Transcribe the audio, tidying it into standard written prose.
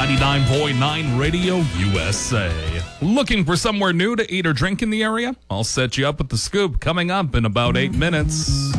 99.9 Radio USA. Looking for somewhere new to eat or drink in the area? I'll set you up with the scoop coming up in about 8 minutes.